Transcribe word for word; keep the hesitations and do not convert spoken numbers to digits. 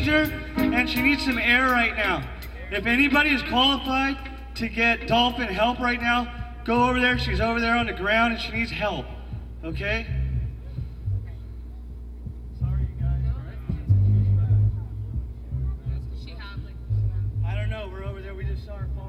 freezer, and she needs some air right now. If anybody is qualified to get Dolphin help right now, go over there. She's over there on the ground, and she needs help. Okay? Sorry, you guys. I don't know. We're over there. We just saw her.